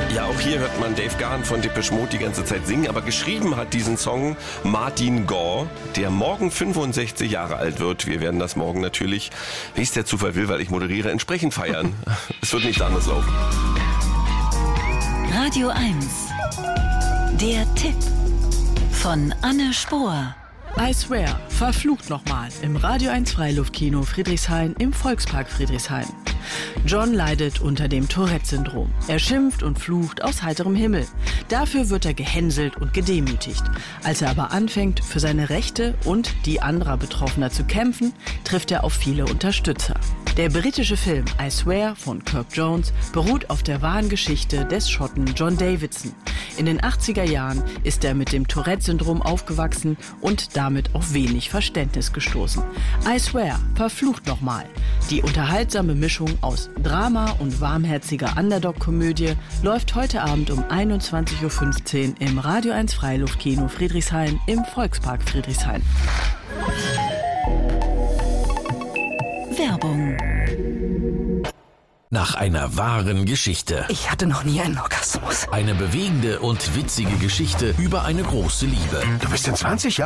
Ja, auch hier hört man Dave Gahan von Depeche Mode die ganze Zeit singen, aber geschrieben hat diesen Song Martin Gore, der morgen 65 Jahre alt wird. Wir werden das morgen natürlich, wie es der Zufall will, weil ich moderiere, entsprechend feiern. Es wird nicht anders laufen. Radio 1, der Tipp von Anne Spohr. I Swear, verflucht nochmal im Radio 1 Freiluftkino Friedrichshain im Volkspark Friedrichshain. John leidet unter dem Tourette-Syndrom. Er schimpft und flucht aus heiterem Himmel. Dafür wird er gehänselt und gedemütigt. Als er aber anfängt, für seine Rechte und die anderer Betroffener zu kämpfen, trifft er auf viele Unterstützer. Der britische Film I Swear von Kirk Jones beruht auf der wahren Geschichte des Schotten John Davidson. In den 80er Jahren ist er mit dem Tourette-Syndrom aufgewachsen und damit auf wenig Verständnis gestoßen. I Swear, verflucht nochmal. Die unterhaltsame Mischung aus Drama und warmherziger Underdog-Komödie läuft heute Abend um 21.15 Uhr im Radio 1 Freiluftkino Friedrichshain im Volkspark Friedrichshain. Werbung. Nach einer wahren Geschichte. Ich hatte noch nie einen Orgasmus. Eine bewegende und witzige Geschichte über eine große Liebe. Du bist in 20 Jahren